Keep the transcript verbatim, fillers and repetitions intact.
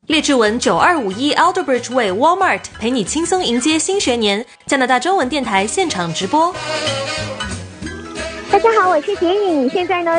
列治文九二五一 Alderbridge Way Walmart 陪你轻松迎接新学年。加拿大中文电台现场直播。 大家好，我是杰颖，现在呢